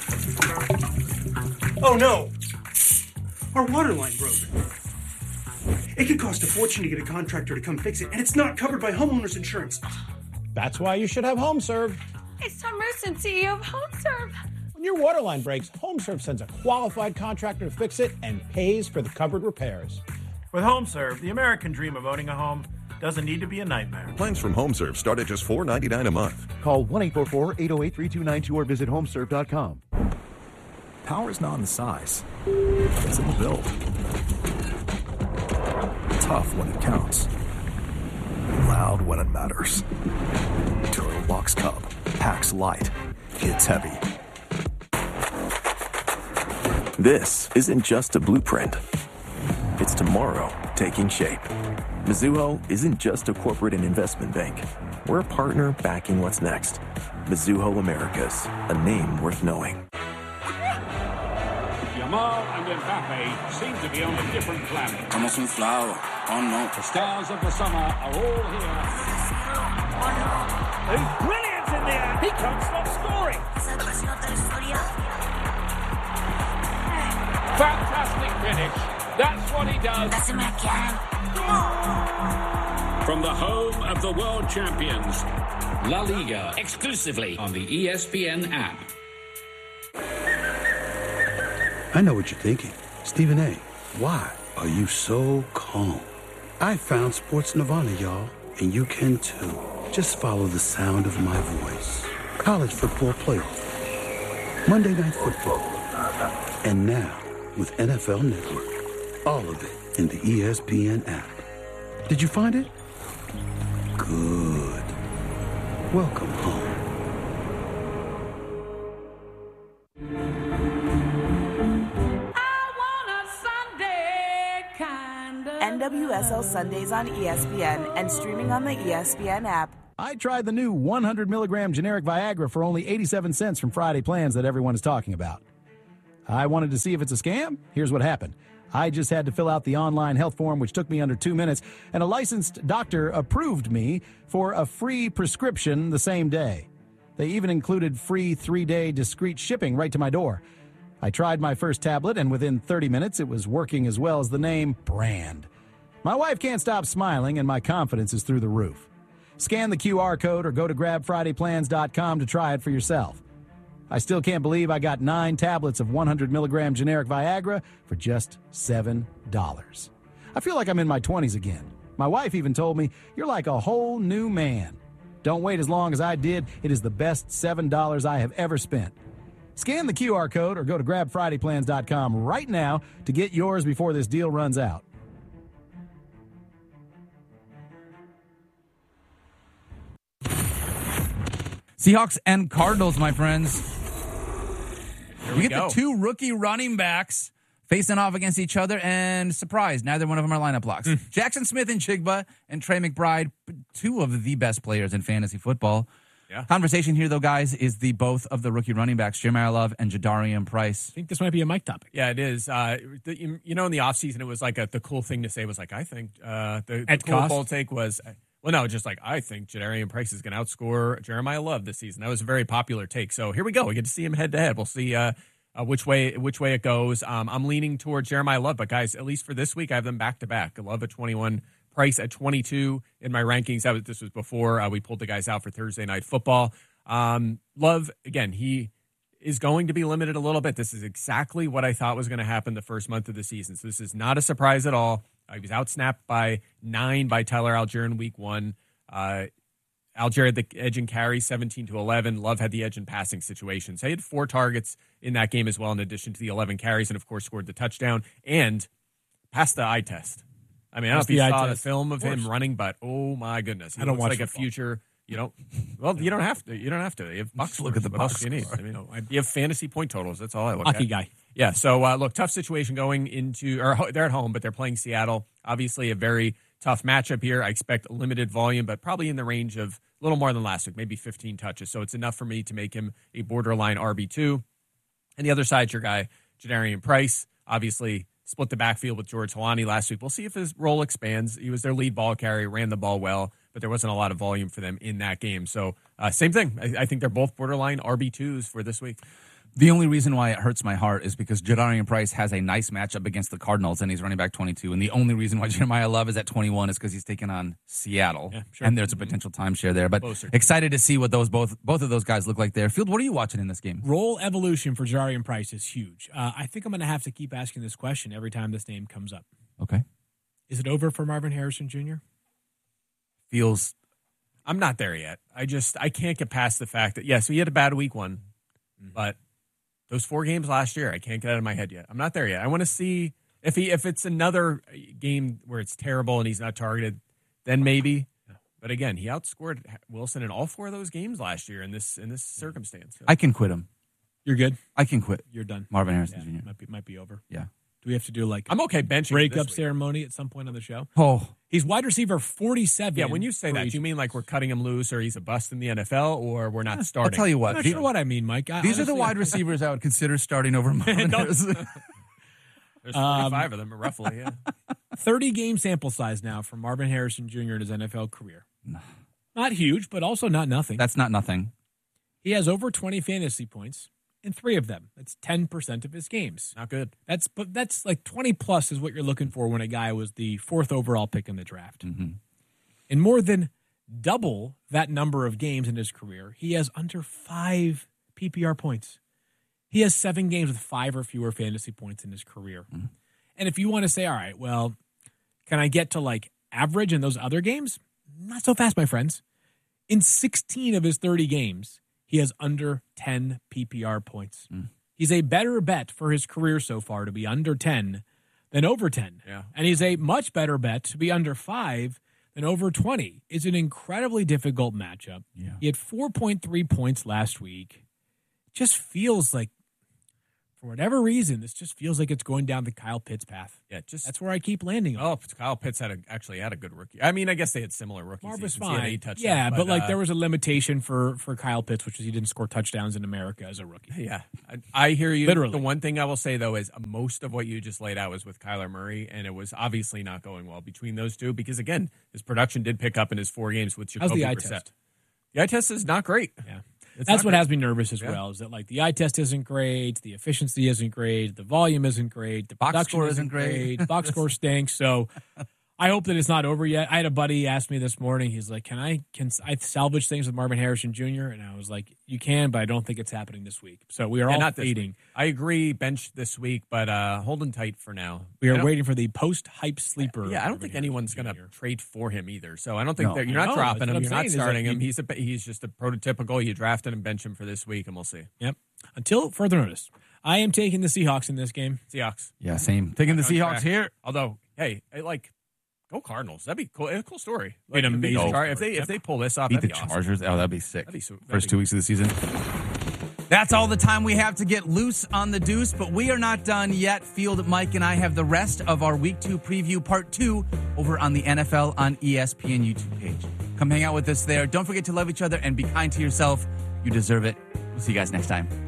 Oh no! Our water line broke. It could cost a fortune to get a contractor to come fix it, and it's not covered by homeowners insurance. That's why you should have HomeServe. It's Tom Merson, CEO of HomeServe. When your water line breaks, HomeServe sends a qualified contractor to fix it and pays for the covered repairs. With HomeServe, the American dream of owning a home doesn't need to be a nightmare. Plans from HomeServe start at just $4.99 a month. Call 1-844-808-3292 or visit homeserve.com. Power's not in the size. It's in the build. Tough when it counts. Loud when it matters. Duralox Cub. Packs light. Hits heavy. This isn't just a blueprint. It's tomorrow taking shape. Mizuho isn't just a corporate and investment bank. We're a partner backing what's next. Mizuho Americas, a name worth knowing. Yamal and Mbappe seem to be on a different planet. Estamos inflados. Oh no. The stars of the summer are all here. He's brilliant in the air. He can't stop scoring. Fantastic finish. That's what he does. From the home of the world champions, La Liga, exclusively on the ESPN app. I know what you're thinking. Stephen A., why are you so calm? I found Sports Nirvana, y'all, and you can too. Just follow the sound of my voice. College football playoff, Monday Night Football, and now with NFL Network. All of it in the ESPN app. Did you find it? Good. Welcome home. NWSL Sundays on ESPN and streaming on the ESPN app. I tried the new 100 milligram generic Viagra for only 87 cents from Friday Plans that everyone is talking about. I wanted to see if it's a scam. Here's what happened. I just had to fill out the online health form, which took me under 2 minutes, and a licensed doctor approved me for a free prescription the same day. They even included free 3-day discreet shipping right to my door. I tried my first tablet, and within 30 minutes, it was working as well as the name brand. My wife can't stop smiling, and my confidence is through the roof. Scan the QR code or go to grabfridayplans.com to try it for yourself. I still can't believe I got 9 tablets of 100 milligram generic Viagra for just $7. I feel like I'm in my 20s again. My wife even told me, "You're like a whole new man." Don't wait as long as I did. It is the best $7 I have ever spent. Scan the QR code or go to grabfridayplans.com right now to get yours before this deal runs out. Seahawks and Cardinals, my friends. Here we we get go. the 2 rookie running backs facing off against each other, and surprise, neither one of them are lineup blocks. Jackson Smith and Chigba and Trey McBride, 2 of the best players in fantasy football. Yeah. Conversation here, though, guys, is the both of the rookie running backs, Jeremiah Love and Jadarian Price. I think this might be a mic topic. Yeah, it is. In the offseason, it was like the cool thing to say was like, I think the cool bold take was, well, no, just like, I think Jadarian Price is going to outscore Jeremiah Love this season. That was a very popular take. So here we go. We get to see him head to head. We'll see which way it goes. I'm leaning toward Jeremiah Love, but guys, at least for this week, I have them back to back. Love at 21, Price at 22 in my rankings. This was before we pulled the guys out for Thursday Night Football. Love, again, he is going to be limited a little bit. This is exactly what I thought was going to happen the first month of the season. So this is not a surprise at all. He was outsnapped by 9 by Tyler Algier in week 1. Algier had the edge in carry, 17-11. Love had the edge in passing situations. So he had 4 targets in that game as well, in addition to the 11 carries, and of course scored the touchdown and passed the eye test. I mean, I don't know if you saw the film of him running, but oh my goodness, he looks like a future. You don't. Well, you don't have to. You don't have to. You have box. Look at the box. You need. I mean, you have fantasy point totals. That's all I look Hockey at. guy. Yeah. So look, tough situation going into. Or they're at home, but they're playing Seattle. Obviously, a very tough matchup here. I expect limited volume, but probably in the range of a little more than last week, maybe 15 touches. So it's enough for me to make him a borderline RB2. And the other side's your guy, Jadarian Price. Obviously, split the backfield with George Helani last week. We'll see if his role expands. He was their lead ball carrier, ran the ball well, but there wasn't a lot of volume for them in that game. So same thing. I think they're both borderline RB2s for this week. The only reason why it hurts my heart is because Jadarian Price has a nice matchup against the Cardinals, and he's running back 22. And the only reason why Jeremiah Love is at 21 is because he's taking on Seattle. Yeah, sure. And there's a potential timeshare there. But excited to see what both of those guys look like there. Field, what are you watching in this game? Role evolution for Jadarian Price is huge. I think I'm going to have to keep asking this question every time this name comes up. Okay. Is it over for Marvin Harrison Jr.? I'm not there yet. I can't get past the fact that, yes, he had a bad week one, but those 4 games last year, I can't get out of my head yet. I'm not there yet. I want to see if it's another game where it's terrible and he's not targeted, then maybe. But again, he outscored Wilson in all 4 of those games last year in this circumstance. So. I can quit him. You're good? I can quit. You're done. Marvin Harrison Jr. Might be over. Yeah. Do we have to do I'm okay benching breakup ceremony at some point on the show? Oh. He's wide receiver 47. Yeah, when you say that, do you mean like we're cutting him loose or he's a bust in the NFL or we're not starting? I'll tell you what. I'm not sure what I mean, Mike. These are the wide receivers I would consider starting over Marvin Harrison. There's 45 of them, roughly, yeah. 30-game sample size now for Marvin Harrison Jr. in his NFL career. Not huge, but also not nothing. That's not nothing. He has over 20 fantasy points in 3 of them. That's 10% of his games. Not good. That's like 20 plus is what you're looking for when a guy was the 4th overall pick in the draft. Mm-hmm. In more than double that number of games in his career, he has under 5 PPR points. He has 7 games with 5 or fewer fantasy points in his career. Mm-hmm. And if you want to say, all right, well, can I get to like average in those other games? Not so fast, my friends. In 16 of his 30 games, he has under 10 PPR points. He's a better bet for his career so far to be under 10 than over 10. Yeah. And he's a much better bet to be under 5 than over 20. It's an incredibly difficult matchup. Yeah. He had 4.3 points last week. Just feels like, for whatever reason, this just feels like it's going down the Kyle Pitts path. Yeah, that's where I keep landing on. Oh, Kyle Pitts actually had a good rookie. I mean, I guess they had similar rookies. Marva's fine. fine. Yeah, but like there was a limitation for Kyle Pitts, which is he didn't score touchdowns in America as a rookie. Yeah, I hear you. Literally. The one thing I will say, though, is most of what you just laid out was with Kyler Murray, and it was obviously not going well between those two because, again, his production did pick up in his 4 games with Jacoby How's the eye Brissett. test? The eye test is not great. Yeah. That's what has me nervous as well, is that like the eye test isn't great, the efficiency isn't great, the volume isn't great, the box production score isn't great. Box score stinks. So I hope that it's not over yet. I had a buddy ask me this morning, he's like, can I salvage things with Marvin Harrison Jr.? And I was like, you can, but I don't think it's happening this week. So we are all fading. I agree, bench this week, but holding tight for now. We are waiting for the post-hype sleeper. Yeah, I don't think anyone's going to trade for him either. So I don't think that you're not dropping him. You're not starting him. He's just a prototypical. You draft him and bench him for this week, and we'll see. Yep. Until further notice. I am taking the Seahawks in this game. Seahawks. Yeah, same. Taking the Seahawks here. Although, hey, go Cardinals. That'd be cool. It's a cool story. An amazing story. If they pull this off, beat that'd the be awesome. Chargers. Oh, that'd be sick. First 2 be weeks of the season. That's all the time we have to get loose on the deuce, but we are not done yet. Field, Mike, and I have the rest of our Week 2 preview part 2 over on the NFL on ESPN YouTube page. Come hang out with us there. Don't forget to love each other and be kind to yourself. You deserve it. We'll see you guys next time.